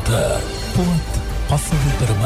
පුවත් පසුවිතරම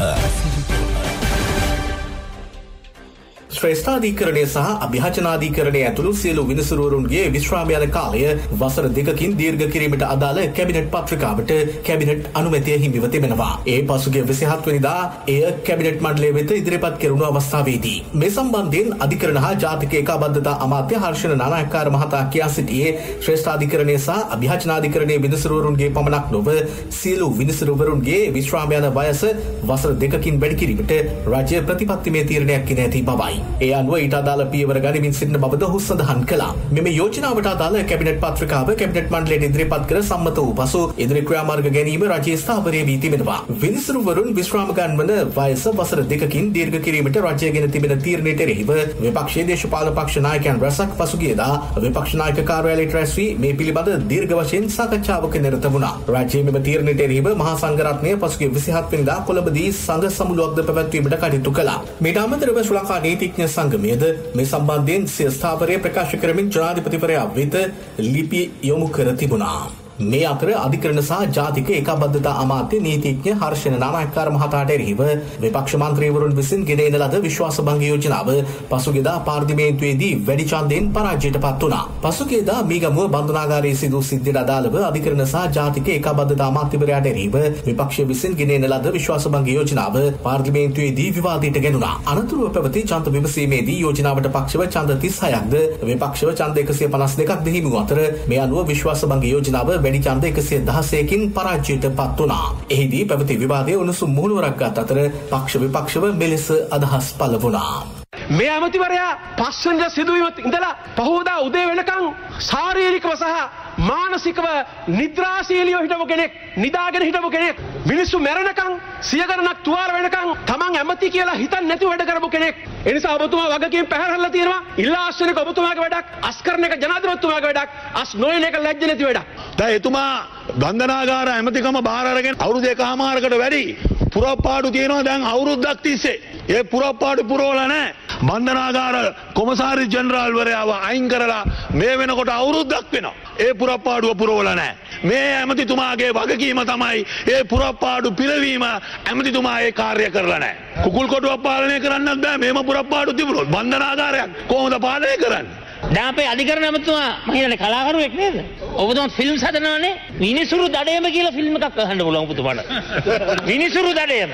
ශ්‍රේෂ්ඨාධිකරණය සහ අභියාචනාධිකරණය ඇතුළු සියලු විනිසුරුවරුන්ගේ විශ්‍රාම යන කාලය වසර 2කින් දීර්ඝ කිරීමට අදාළ කැබිනට් පත්‍රිකාවට කැබිනට් අනුමැතිය හිමිව තිබෙනවා. ඒ පසුගිය 27 වෙනිදා එය කැබිනට් මණ්ඩලය වෙත ඉදිරිපත් කෙරුණු අවස්ථාවේදී මේ සම්බන්ධයෙන් අධිකරණ හා ජාතික ඒකාබද්ධතා අමාත්‍ය හර්ෂණ නානායක්කාර මහතා කියා සිටියේ ශ්‍රේෂ්ඨාධිකරණය සහ අභියාචනාධිකරණයේ විනිසුරුවරුන්ගේ පමණක් නොව සියලු විනිසුරුවරුන්ගේ විශ්‍රාම යන වයස වසර 2කින් වැඩි කිරීමට රාජ්‍ය ප්‍රතිපත්තිමය තීරණයක් ගෙන ඇති බවයි. ඒ අනුව ඊට අදාළ පියවර ගනිමින් සිටින බවද ඔහු සඳහන් කළා. මෙම යෝජනාවට අදාළ කැබිනට් පත්‍රිකාව කැබිනට් මණ්ඩලයට ඉදිරිපත් කර සම්මත වූ පසු ඉදිරි ක්‍රියාමාර්ග ගැනීම රජයේ ස්ථාවරය වී තිබෙනවා. විනිසුරුවරුන් විශ්‍රාම ගන්වන වයස වසර 2කින් දීර්ඝ කිරීමට රජය ගෙන තිබෙන තීරණයට එරෙහිව විපක්ෂයේ දේශපාලන පක්ෂ නායකයන් රැසක් පසුගියදා විපක්ෂ නායක කාර්යාලයට රැස් වී මේ පිළිබඳ දීර්ඝ වශයෙන් සාකච්ඡාවක නිරත වුණා. රජයේ මෙම තීරණයට එරෙහිව මහා සංඝරත්නය පසුගිය 27 වෙනිදා කොළඹදී සංඝ සමුළුවක්ද පැවැත්වීමට කටයුතු කළා. මේට අමතරව ශ්‍රී ලංකා නීතිඥ සංගමයේද මේ සම්බන්ධයෙන් සිය ස්ථාවරය ප්‍රකාශ කරමින් ජනාධිපතිවරයා වෙත ලිපි යොමු කර තිබුණා. මේ අතර අධිකරණ සහ ජාතික ඒකාබද්ධතා අමාත්‍ය නීතිඥ හර්ෂණ නානායක්කාර මහතාට එරෙහිව විපක්ෂ මන්ත්‍රීවරුන් විසින් ගෙන එන ලද විශ්වාස භංග යෝජනාව පසුගියදා පාර්ලිමේන්තුවේදී වැඩි ඡන්දයෙන් පරාජයට පත් වුණා. පසුගියදා මීගමුව බන්ධනාගාරයේ සිදු සිද්ධියට අදාළව අධිකරණ සහ ජාතික ඒකාබද්ධතා අමාත්‍යවරයාට එරෙහිව විපක්ෂය විසින් ගෙන එන ලද විශ්වාස භංග යෝජනාව පාර්ලිමේන්තුවේදී විවාදයට ගැනුණා. අනතුරුව පැවති ඡන්ද විමසීමේදී යෝජනාවට පක්ෂව ඡන්ද 36ක්ද විපක්ෂව ඡන්ද 152ක්ද හිමි වූ අතර මේ අනුව විශ්වාස භංග යෝජනාව වැඩි ඡන්ද 116කින් පරාජයට පත් වුණා. එහිදී පැවති විවාදයේ උණුසුම් මුහුණුවරක් ගත් අතර පක්ෂ විපක්ෂව මෙලෙස අදහස් පළ වුණා. මේ ඇමතිවරයා පස්වෙනිදා සිදුවීමත් ඉඳලා පහෝදා උදේ වෙනකන් ශාරීරිකව සහ මානසිකව නිද්‍රාශීලීව හිටපු කෙනෙක්, නිදාගෙන හිටපු කෙනෙක්, මිනිස්සු මැරෙනකන් සිය ගණනක් තුවාල වෙනකන් තමන් ඇමති කියලා හිතන්නේ නැතුව වැඩ කරපු කෙනෙක්. ඒ නිසා ඔබතුමා වගකීම් පැහැරලා තියෙනවා. ඉල්ලා අස්වෙන එක ඔබතුමාගේ වැඩක්, අස් කරන එක ජනාධිපතිතුමාගේ වැඩක්, අස් නොයන එක ලැජ්ජ නැති වැඩක්. දැන් එතුමා බන්ධනාගාර ඇමතිකම බාර අරගෙන අවුරුදු 1.5කට වැඩි පුරප්පාඩු තියෙනවා දැන් අවුරුද්දක් තිස්සේ. ඒ පුරප්පාඩු පුරවලා නැහැ. බන්ධනාගාර කොමසාරි ජෙනරාල් වරයාව අයින් කරලා මේ වෙනකොට අවුරුද්දක් වෙනවා. ඒ පුරප්පාඩුව පුරවලා නැහැ. මේ ඇමතිතුමාගේ වගකීම තමයි ඒ පුරප්පාඩු පිරවීම. ඇමතිතුමා ඒ කාර්ය කරලා නැහැ. කුකුල් කොටුවක් පාලනය කරන්නත් බෑ. මේම පුරප්පාඩු තිබුණොත් බන්ධනාගාරයක් කොහොමද පාලනය කරන්නේ? දැන් අපේ අධිකරණ ඇමතුමා මම හිතන්නේ කලාකරුවෙක් නේද? ඔබතුමා ෆිල්ම්ස් හදනවනේ. විනිසුරු දඩයම කියලා ෆිල්ම් එකක් අහන්න පුළුවන් ඔබතුමාට. විනිසුරු දඩයම.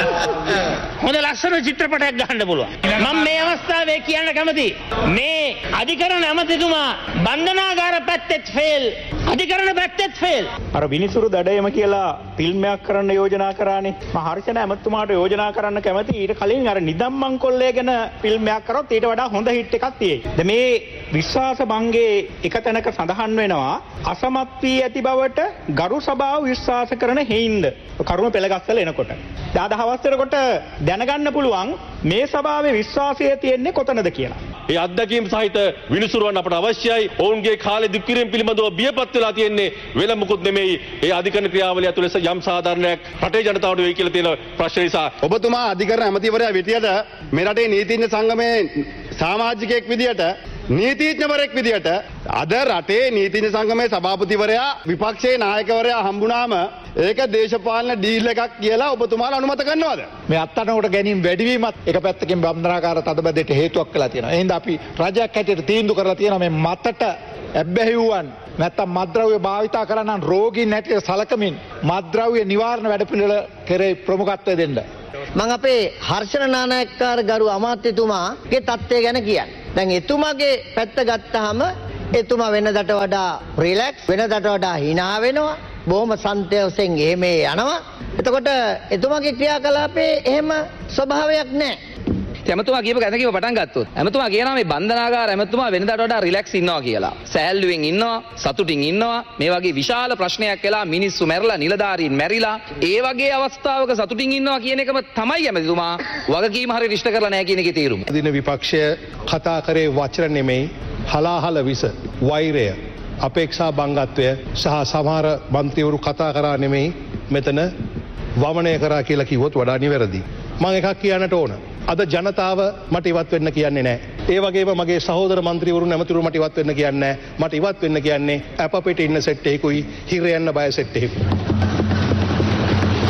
හොඳ ලස්සන චිත්‍රපටයක් ගන්න පුළුවන්. මම මේ අවස්ථාවේ කියන්න කැමතියි. මේ අධිකරණ ඇමතිතුමා බන්ධනාගාර පැත්තෙත් ෆේල්. අධිකරණ පැත්තෙත් ෆේල්. අර විනිසුරු දඩයම කියලා ෆිල්ම් එකක් කරන්න යෝජනා කරානේ. මම හර්ෂණ ඇමතුමාට යෝජනා කරන්න කැමතියි. ඊට කලින් අර නිදම් මංකොල්ලේ ගැන ෆිල්ම් එකක් කරොත් ඊට වඩා හොඳ හිට් එකක් තියෙයි. දැන් මේ විශ්වාස භංගයේ එක තැනක සඳහන් වෙනවා අසමත් වී ඇති බවට ගරු සභාව විශ්වාස කරන හේින්ද කරුණ පෙළගස්සල එනකොට දාද හවස් වෙනකොට දැනගන්න පුළුවන් මේ සභාවේ විශ්වාසය තියෙන්නේ කොතනද කියලා. ඒ අත්දැකීම් සහිත විනිසුරුවන් අපට අවශ්‍යයි. ඔවුන්ගේ කාලේ දුක් කිරීම පිළිබඳව බියපත් වෙලා තියෙන්නේ වෙල මුකුත් නෙමෙයි. ඒ අධිකරණ ක්‍රියාවලිය ඇතුළේ යම් සාධාරණයක් රටේ ජනතාවට වෙයි කියලා තියෙන ප්‍රශ්න නිසා ඔබතුමා අධිකරණ ඇමතිවරයා විදියට මේ රටේ නීතිඥ සංගමේ සමාජිකයෙක් විදියට නීතිඥවරයෙක් විදියට අද රටේ නීතිඥ සංගමේ සභාපතිවරයා විපක්ෂයේ නායකවරයා හම්බුනාම ඒක දේශපාලන ඩීල් එකක් කියලා ඔබතුමාලා අනුමත කරනවද? මේ අත්අඩංගුවට ගැනීම වැඩිවීමත් එක පැත්තකින් බන්ධනාගාර තදබැදයට හේතුවක් වෙලා තියෙනවා. එහෙනම් අපි රජයක් හැටියට තීන්දුව කරලා තියෙනවා මේ මතට ඇබ්බැහිවුවන් නැත්තම් මත්ද්‍රව්‍ය භාවිතා කරන රෝගීන් හැටියට සලකමින් මත්ද්‍රව්‍ය නිවාරණ වැඩපිළිවෙල කෙරෙහි ප්‍රමුඛත්වය දෙන්න. මම අපේ හර්ෂණ නානායක්කාර ගරු අමාත්‍යතුමාගේ තත්ත්වය ගැන කියන්නේ. දැන් එතුමාගේ පැත්ත ගත්තාම එතුමා වෙනදට වඩා රිලැක්ස්, වෙනදට වඩා hina වෙනවා. බොහොම සන්තෝෂෙන් එහෙම යනවා. එතකොට එතුමාගේ ක්‍රියාකලාපේ එහෙම ස්වභාවයක් නැහැ. ඇමතුමා කියපු ගැන කිව්ව පටන් ගත්තොත් ඇමතුමා කියනවා මේ බන්ධනාගාර ඇමතුමා වෙනදාට වඩා රිලැක්ස් ඉන්නවා කියලා. සෑහලුවෙන් ඉන්නවා, සතුටින් ඉන්නවා. මේ වගේ විශාල ප්‍රශ්නයක් වෙලා මිනිස්සු මැරලා, නිලධාරීන් මැරිලා, ඒ වගේ අවස්ථාවක සතුටින් ඉන්නවා කියන එකම තමයි ඇමතුමා වගකීම හරියට ඉෂ්ට කරලා නැහැ කියන එකේ තේරුම. දින විපක්ෂය කතා කරේ වචන නෙමෙයි, හලාහල විස, වෛරය, අපේක්ෂා බංගත්වය සහ සමහර මන්ත්‍රීවරු කතා කරා නෙමෙයි මෙතන වමනය කරා කියලා කිව්වොත් වඩා නිවැරදි. මම එකක් කියන්නට ඕන. අද ජනතාව මට ඉවත් වෙන්න කියන්නේ නැහැ. ඒ වගේම මගේ සහෝදර මන්ත්‍රීවරු නැමතුරු මට ඉවත් වෙන්න කියන්නේ නැහැ. මට ඉවත් වෙන්න කියන්නේ අප පිට ඉන්න සෙට් එකකුයි හිර යන්න බය සෙට් එකකුයි.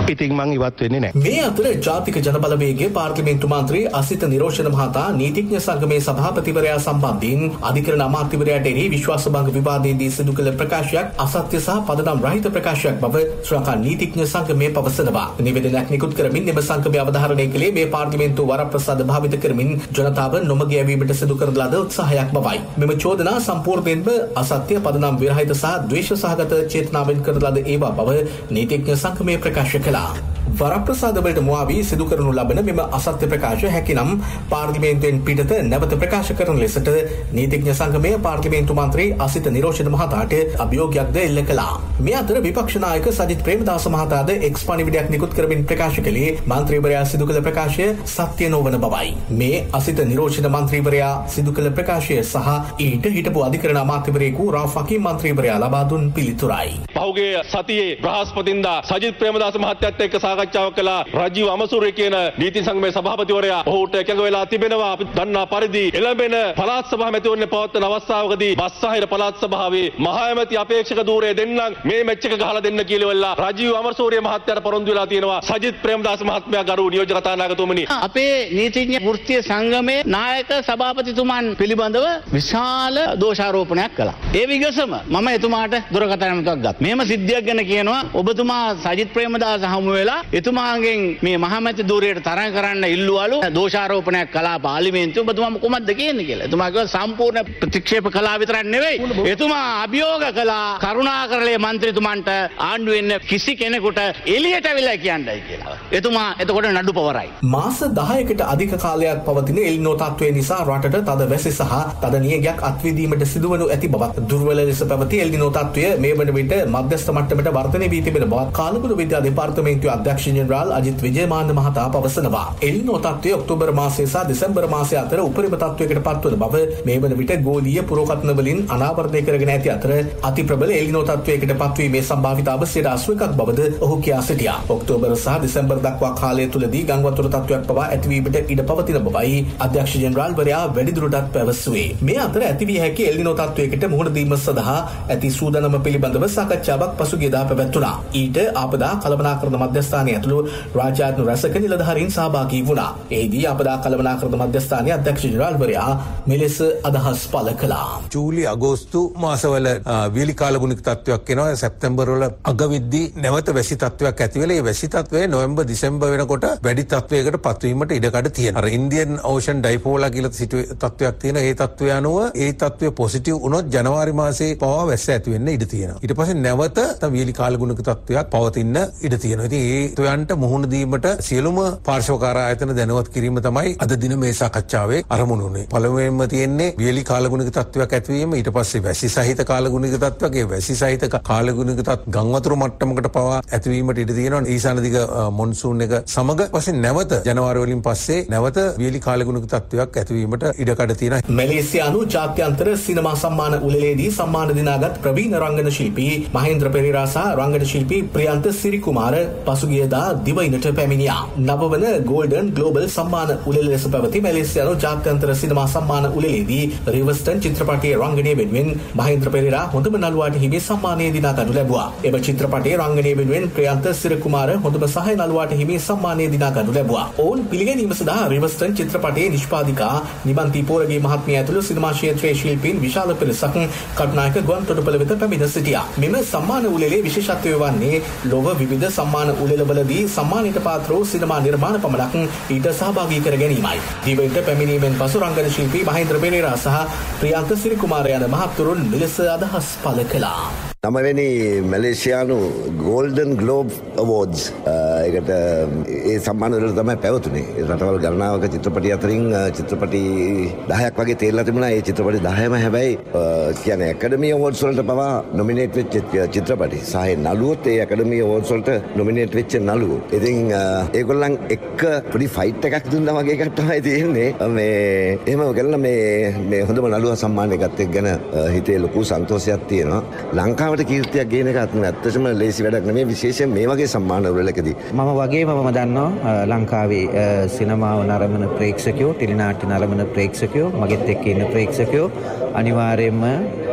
ඉතින් මං ඉවත් වෙන්නේ නැහැ. මේ අතර ජාතික ජනබලවේගයේ පාර්ලිමේන්තු මන්ත්‍රී අසිත නිරෝෂණ මහතා නීතිඥ සංගමේ සභාපතිවරයා සම්බන්ධයෙන් අධිකරණ අමාත්‍යවරයාට එරෙහි විශ්වාසභංග විවාදයේදී සිදු කළ ප්‍රකාශයක් අසත්‍ය සහ පදනම් රහිත ප්‍රකාශයක් බව ශ්‍රී ලංකා නීතිඥ සංගමය පවසනවා. නිවේදනයක් නිකුත් කරමින් එම සංගමය අවධාරණය කළේ මේ පාර්ලිමේන්තු වරප්‍රසාද භාවිත කරමින් ජනතාව නොමග යැවීමට සිදු කරන ලද උත්සාහයක් බවයි. මෙම චෝදනා සම්පූර්ණයෙන්ම අසත්‍ය පදනම් විරහිත සහ ද්වේෂ සහගත චේතනාවෙන් කරන ලද ඒවා බව නීතිඥ සංගමය ප්‍රකාශ කළා. වරප්‍රසාද වලට මුවාවී සිදු කරනු ලබන මෙම අසත්‍ය ප්‍රකාශ හැකිනම් පාර්ලිමේන්තුවෙන් පිටත නැවත ප්‍රකාශ කරන ලෙසට නීතිඥ සංගමය පාර්ලිමේන්තු මන්ත්‍රී අසිත නිරෝෂණ මහතාට අභියෝගයක්ද එල්ල කළා. මේ අතර විපක්ෂ නායක සජිත් ප්‍රේමදාස මහතාද එක්ස් පණිවිඩයක් නිකුත් කරමින් ප්‍රකාශ කළේ මන්ත්‍රීවරයා සිදු කළ ප්‍රකාශය සත්‍ය නොවන බවයි. මේ අසිත නිරෝෂණ මන්ත්‍රීවරයා සිදු කළ ප්‍රකාශය සහ ඊට හිටපු අධිකරණ අමාත්‍යවරයෙකු රාෆ් ෆකීම් මන්ත්‍රීවරයා ලබා දුන් පිළිතුරයි. පහුගිය සතියේ බ්‍රහස්පතින්දා සජිත් ප්‍රේමදාස මහත්තයත් එක්ක සාකච්ඡාවක් කළා. රජීව් අමසූරිය කියන නීති සංගමේ සභාපතිවරයා ඔහුට එකඟ වෙලා තිබෙනවා. අපි දන්නා පරිදි එළඹෙන පළාත් සභා මැතිවරණ පවත්වන අවස්ථාවකදී බස්සාහිර පළාත් සභාවේ මහා ඇමති අපේක්ෂක ධූරය දෙන්නම් මේ මැච් එක ගහලා දෙන්න කියලා රජීව් අමරසූරිය මහත්තයාට පොරොන්දු වෙලා තියෙනවා. සජිත් ප්‍රේමදාස මහත්මයා ගරු නියෝජ්‍ය කතානායකතුමනි, අපේ නීතිඥ වෘත්තීය සංගමේ නායක සභාපතිතුමන් පිළිබඳව විශාල දෝෂාරෝපණයක් කළා. ඒ විගසම මම එතුමාට දුරකථන ඇමතුමක් ගත්තා. මෙහෙම සිද්ධියක් ගැන කියනවා ඔබතුමා සජිත් ප්‍රේමදාස හමු වෙලා එතුමාගෙන් මේ මහමැති ධූරයට තරඟ කරන්න ඉල්ලුවලු දෝෂාරෝපණයක් කළා පාර්ලිමේන්තුව. ඔබතුමා කොහොමද කියන්නේ කියලා. එතුමා කිව්වා සම්පූර්ණ ප්‍රතික්ෂේප කළා විතරක් නෙවෙයි. එතුමා අභියෝග කළා කරුණාකරලේ මන්ත්‍රීතුමන්ට ආණ්ඩුවෙන් කිසි කෙනෙකුට එළියට අවිලා කියන්නයි කියලා. එතුමා එතකොට නඩු පවරයි. මාස 10කට අධික කාලයක් පවතින එල්නෝ තත්ත්වය නිසා රටට තද වැසි සහ තද නියගයක් අත්විඳීමට සිදුවනු ඇති බවත් දුර්වල ලෙස පැවති එල්නිනෝ තත්ත්වය මේ වන විට මධ්‍යස්ථ මට්ටමට වර්ධනය වී තිබෙන බවත් කාලකුඩු විද්‍යා දෙපාර්තමේන්තුවේ අධ්‍යක්ෂ ජෙනරාල් අජිත් විජේමාන්න මහතා පවසනවා. එල්නිනෝ තත්ත්වය ඔක්තෝබර් මාසයේ සහ දෙසැම්බර් මාසයේ අතර උපරිම තත්ත්වයකට පත්වන බව මේ වන විට ගෝලීය පුරෝකථන වලින් අනාවරණය කරගෙන ඇති අතර අති ප්‍රබල එල්නිනෝ තත්ත්වයකට පත්වීමේ සම්භාවිතාව 81ක් බවද ඔහු කියා සිටියා. ඔක්තෝබර් සහ දෙසැම්බර් දක්වා කාලය තුලදී ගංවතුර තත්ත්වයක් පවා ඇතිවීමට ඉඩ පවතින බවයි අධ්‍යක්ෂ ජෙනරාල්වරයා වැඩිදුරටත් පැවසුවේ. මේ අතර ඇතිවිය හැකි එල්නිනෝ තත්ත්වයකට මුහුණ දීම සඳහා ඇති සූදානම පිළිබඳව සාකච්ඡාවක් පසුගියදා පැවැත්වුණා. ඊට ආපදා කළමනාකරණ මධ්‍යස්ථානය ඇතුළු රාජ්‍යාත්ම රැසක නිලධාරීන් සහභාගී වුණා. එහිදී ආපදා කළමනාකරණ මධ්‍යස්ථානයේ අධ්‍යක්ෂ ජෙනරාල්වරයා මෙලෙස අදහස් පළ කළා. ජූලි අගෝස්තු මාසවල වීලි කාලගුණික තත්ත්වයක් එනවා. සැප්තැම්බර් වල අගවිද්දී නැවත වැසි තත්ත්වයක් ඇති වෙලා ඒ වැසි තත්ත්වය නොවැම්බර් දෙසැම්බර් වෙනකොට වැඩි තත්ත්වයකට පත්වීමට ඉඩකඩ තියෙනවා. අර ඉන්දියන් ඕෂන් ඩයිපෝලා කියලා තත්ත්වයක් තියෙනවා. ඒ තත්ත්වය අනුව ඒ තත්ත්වය පොසිටිව් වුණොත් ජනවාරි මාසයේ පවා වැස්ස ඇති වෙන්න ඉඩ තියෙනවා. ඊට පස්සේ නැවත වීලි කාලගුණික තත්ත්වයක් පවතින්න ඉඩ තියෙනවා. ඉතින් ඒ තත්ත්වයන්ට මුහුණ දීමට සියලුම පාර්ශවකාර ආයතන දැනුවත් කිරීම තමයි අද දින මේ සාකච්ඡාවේ අරමුණ උනේ. පළමුවෙන්ම තියෙන්නේ වීලි කාලගුණික තත්ත්වයක් ඇතිවීම, ඊට පස්සේ වැසි සහිත කාලගුණික තත්ත්වයක්, ඒ වැසි සහිත කාලගුණික ගංවතුරු මට්ටමකට පවා ඇතිවීමට ඉඩ තියෙනවා. ඊසාන දිග මොන්සූන් එක සමග පස්සේ නැවත ජනවාරි වලින් පස්සේ නැවත වීලි කාලගුණික තත්ත්වයක් ඇතිවීමට ඉඩකඩ තියෙනවා. මැලේසියානු ජාත්‍යන්තර සිනමා සම්මාන උළෙලේදී සම්මාන දිනාගත් ප්‍රවීණ රංගන ශිල්පී මහේන්ද්‍ර පෙරේරා සහ රංගන ශිල්පී ප්‍රියන්ත සිරිකුමාර පසුගියදා දිවයිනට පැමිණියා. නවවන ගෝල්ඩන් ග්ලෝබල් සම්මාන උළෙල ලෙස පැවති මැලේසියානු ජාත්‍යන්තර සිනමා සම්මාන උළෙලේදී රිවර්ස්ටන් චිත්‍රපටයේ රංගනය වෙනුවෙන් මහේන්ද්‍ර පෙරේරා හොඳම නළුවාට හිමි සම්මානය දිනා ගනු ලැබුවා. එම චිත්‍රපටයේ රංගනය වෙනුවෙන් ප්‍රියන්ත සිරිකුමාර හොඳම සහාය නළුවාට හිමි සම්මානය දිනා ගනු ලැබුවා. ඔවුන් පිළිගැනීම සඳහා රිවර්ස්ටන් චිත්‍රපටයේ නිෂ්පාදිකා නිබන්ති පෝරගේ මහත්මිය ඇතුළු සිනමා ක්ෂේත්‍රයේ ශිල්පීන් විශාල පිරිසක් කටුනායක ගුවන්තොටුපළ වෙත පැමිණ සිටියා. මෙම සම්මාන උළෙලේ විශේෂත්වය වන්නේ ලොව විවිධ සම්මාන උළෙලවලදී සම්මානයට පාත්‍ර වූ සිනමා නිර්මාණ පමණක් ඊට සහභාගී කර ගැනීමයි. දිවයිනට පැමිණීමෙන් පසු රංගන ශිල්පී මහේන්ද්‍ර පෙරේරා සහ ප්‍රියන්ත සිරිකුමාර යන මහත්තුරුන් මෙලෙස අදහස් පළ කළා. නවවැනි මැලේසියානු ගෝල්ඩන් ග්ලෝබ් අවෝඩ්ස් එකට ඒ සම්මාන වල තමයි පැවතුනේ. රටවල් ගණනාවක චිත්‍රපටි අතරින් චිත්‍රපටි 10ක් වගේ තේරලා තිබුණා. ඒ චිත්‍රපටි 10ම හැබැයි කියන්නේ ඇකඩමි අවෝඩ්ස් වලට පවා නොමිනේට් වෙච්ච චිත්‍රපටි. සහ නළුවොත් ඒ ඇකඩමි අවෝඩ්ස් වලට නොමිනේට් වෙච්ච නළුවෝ. ඉතින් ඒගොල්ලන් එක්ක පොඩි ෆයිට් එකක් දුන්නා වගේ එකක් තමයි තියෙන්නේ. මේ එහෙම කරලා මේ හොඳම නළුවා සම්මානය ගත්ත එක ගැන හිතේ ලොකු සන්තෝෂයක් තියෙනවා. ලංකාවට කීර්තියක් ගේන එකත් ඇත්තටම ලේසි වැඩක් නෙමෙයි, විශේෂයෙන් මේ වගේ සම්මාන වලකදී. මම වගේම දන්නවා ලංකාවේ සිනමාව නරඹන ප්‍රේක්ෂකයෝ, ටෙලිනාට්‍ය නරඹන ප්‍රේක්ෂකයෝ, මගෙත් එක්ක ඉන්න ප්‍රේක්ෂකයෝ අනිවාර්යයෙන්ම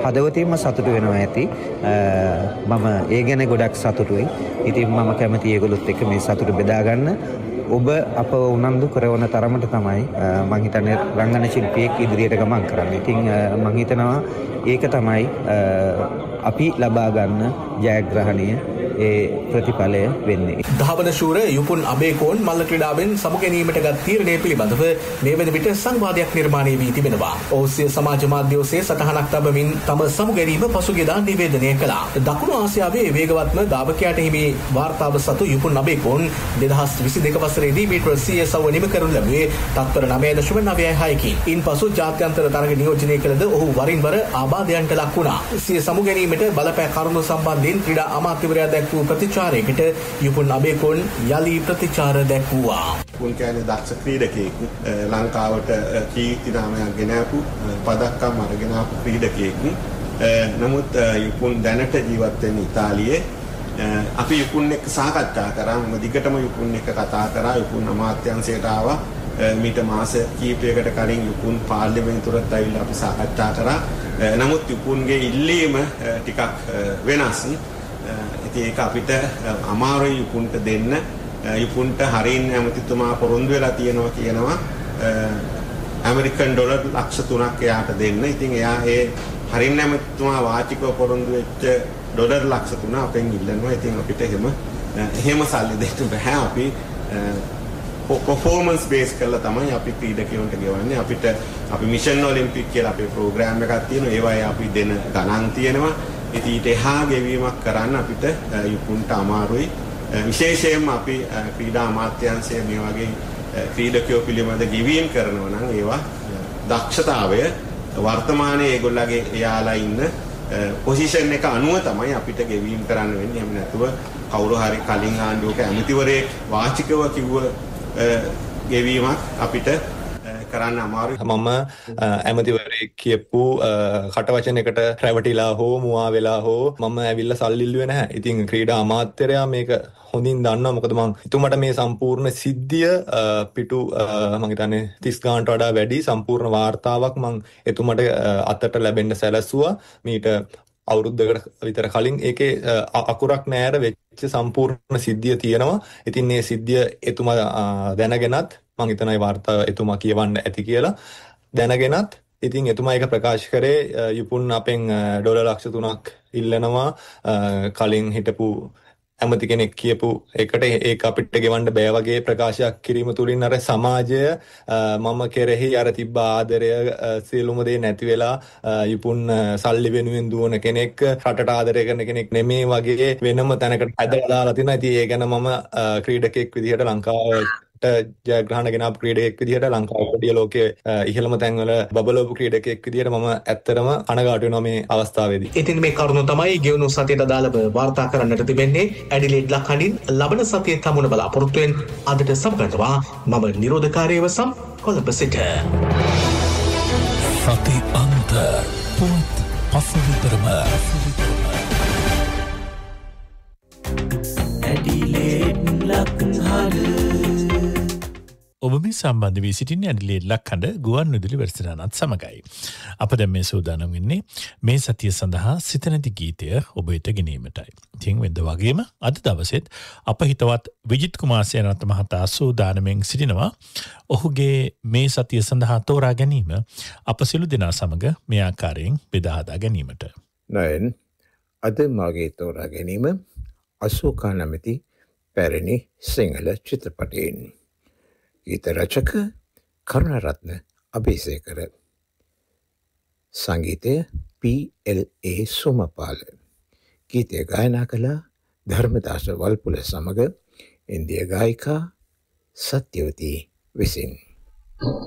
හදවතින්ම සතුටු වෙනවා ඇති. මම ඒ ගැන ගොඩක් සතුටුයි. ඉතින් මම කැමති ඒගොල්ලොත් එක්ක මේ සතුට බෙදා ගන්න. ඔබ අප උනන්දු කරන තරමට තමයි මම හිතන්නේ රංගන ශිල්පියෙක් ඉදිරියට ගමන් කරන්නේ. ඉතින් මම හිතනවා ඒක තමයි අපි ලබා ගන්න ජයග්‍රහණය ඒ ප්‍රතිඵලය වෙන්නේ. ධාවන ශූර යුපුන් අබේකෝන් මල්ල ක්‍රීඩාවෙන් සමු ගැනීමට ගත් තීරණය පිළිබඳව මේ වන විට සංවාදයක් නිර්මාණය වී තිබෙනවා. ඔහු සමාජ මාධ්‍ය ඔස්සේ සටහනක් තබමින් තම සමු ගැනීම පසුගියදා නිවේදනය කළා. දකුණු ආසියාවේ වේගවත්ම ධාවකයාට හිමි වාර්තාව සතු යුපුන් අබේකෝන් 2022 වසරේදී මීටර 100 සව නිම කරනු ලැබුවේ තත්පර 9.96කින්. ඉන්පසු ජාත්‍යන්තර තරග නියෝජනය කළද ඔහු වරින් වර ආබාධයන්ට ලක් වුණා. සිය සමු ගැනීමට බලපෑ කරුණු සම්බන්ධයෙන් ක්‍රීඩා අමාත්‍යවරයා දැක්වූ ප්‍රතිචාරයකට යුපුන් අබේකෝන් යලි ප්‍රතිචාර දැක්වුවා. උන් කියන්නේ දක්ෂ ක්‍රීඩකයෙක්, ලංකාවට කීර්ති නාමයක් ගෙනාපු පදක්කම් අරගෙන ආපු ක්‍රීඩකයෙක්. නමුත් යුපුන් දැනට ජීවත් වෙන්නේ ඉතාලියේ. අපි යුපුන් එක්ක සාකච්ඡා කරා. මම දිගටම යුපුන් එක්ක කතා කරා. යුපුන් අමාත්‍යාංශයට ආවා. මීට මාස කීපයකට කලින් යුපුන් පාර්ලිමේන්තුවට ඇවිල්ලා අපි සාකච්ඡා කරා. නමුත් යුපුන්ගේ ඉල්ලීම ටිකක් වෙනස්. ඉතින් ඒක අපිට අමාරුයි යුපුන්ට දෙන්න. යුපුන්ට හරියන්න ඇමතිතුමා පොරොන්දු වෙලා කියනවා ඇමරිකන් ඩොලර් ලක්ෂ 3ක් එයාට දෙන්න. ඉතින් එයා ඒ හරියන්න ඇමතිතුමා වාචිකව පොරොන්දු වෙච්ච ඩොලර් ලක්ෂ 3 අපෙන් ඉල්ලනවා. ඉතින් අපිට එහෙම සල්ලි දෙන්න බෑ. අපි performance base කරලා තමයි අපි ක්‍රීඩකයන්ට ගෙවන්නේ. අපි මිෂන් ඔලිම්පික් කියලා අපේ ප්‍රෝග්‍රෑම් එකක් තියෙනවා. ඒවයි අපි දෙන ගණන් තියෙනවා. ඉතින් ඊට එහා ගෙවීමක් කරන්න අපිට යුපුන්ට අමාරුයි. විශේෂයෙන්ම අපි ක්‍රීඩා අමාත්‍යාංශය මේ වගේ ක්‍රීඩකයෝ පිළිබඳ ගෙවීම් කරනවා නම් ඒවා දක්ෂතාවය වර්තමානයේ ඒගොල්ලගේ එයාලා ඉන්න පොසිෂන් එක අනුව තමයි අපිට ගෙවීම් කරන්න වෙන්නේ. එහෙම නැතුව කවුරු හරි කලින් ආණ්ඩුවක ඇමතිවරයෙක් වාචිකව කිව්ව ගෙවීමක් අපිට කරන්න අමාරුයි. මම ඇමතිවරයෙක් කියපු කටවචනයකට රැවටිලා හෝ මුවා වෙලා හෝ මම ඇවිල්ලා සල්ලි ඉල්ලුවේ නැහැ. ඉතින් ක්‍රීඩා අමාත්‍යරයා මේක හොඳින් දන්නවා. මොකද මම එතුමට මේ සම්පූර්ණ සිද්ධිය පිටු මම හිතන්නේ 30 ගානට වඩා වැඩි සම්පූර්ණ වාර්තාවක් මම එතුමට අතට ලැබෙන්න සැලසුවා. මීට අවුරුද්දකට විතර කලින් ඒකේ අකුරක් නෑර වෙච්ච සම්පූර්ණ සිද්ධිය තියෙනවා. ඉතින් මේ සිද්ධිය එතුමා දැනගෙනත් මම හිතනවා වාර්තාව එතුමා කියවන්න ඇති කියලා දැනගෙනත් ඉතින් එතුමා ඒක ප්‍රකාශ කරේ යුපුන් අපෙන් ඩොලර් ලක්ෂ 3ක් ඉල්ලනවා කලින් හිටපු ඇමති කෙනෙක් කියපු එකට ඒක අපිට ගෙවන්න බෑ වගේ ප්‍රකාශයක් කිරීම තුලින් අර සමාජය මම කෙරෙහි අර තිබ්බ ආදරය සියලුම දේ නැති වෙලා යුපුන් සල්ලි වෙනුවෙන් දුවන කෙනෙක් රටට ආදරය කරන කෙනෙක් නෙමේ වගේ වෙනම තැනකට ඇදලා දාලා තිනවා. ඉතින් ඒ ගැන මම ක්‍රීඩකෙක් විදිහට ලංකාවට ජයග්‍රහණ ගෙනාපු ක්‍රීඩකෙක් විදිහට ලංකාවේ පොඩි ලෝකයේ ඉහළම තැන්වල බබලවපු ක්‍රීඩකෙක් විදිහට මම ඇත්තටම කනගාටු වෙනවා මේ අවස්ථාවේදී. ඉතින් මේ කරුණ තමයි ගෙවුණු සතියට අදාළව වාර්තා කරන්නට තිබෙන්නේ. ඇඩිලේඩ් ලක්හඬින් ලබන සතියේ තමුණ බලාපොරොත්තුවෙන් අදට සමගන්නවා මම නිරෝධකාරීව සම් කොළඹ සිට. සති අන්ත පුවත් පසුවිතරම ඇඩිලේඩ් ලක්හඬ ඔබ මේ සම්බන්ධ වී සිටින්නේ ඇඩිලේඩ් ලක්හඬ ගුවන් විදුලි වැඩසටහනත් සමගයි. අප දැන් මේ සූදානම් වෙන්නේ මේ සතිය සඳහා සිත නැති ගීතය ඔබ වෙත ගෙනීමටයි. ඉතින් වෙනද වගේම අද දවසෙත් අප හිතවත් විජිත් කුමාර සේනාරත්න මහතා සූදානම්ෙන් සිටිනවා. ඔහුගේ මේ සතිය සඳහා තෝරා ගැනීම අප සිළු දෙනා සමග මේ ආකාරයෙන් බෙදා හදා ගැනීමට. නයන් අද මාගේ තෝරා ගැනීම අශෝකා නැමැති පැරණි සිංහල චිත්‍රපටයෙන්. ගීත රචක කරුණරත්න අබේසේකර. සංගීතය PLA සෝමපාල. ගීතය ගායනා කළ ධර්මදාස වල්පුල සමග ඉන්දිය ගායිකා සත්‍යවතී විසින්.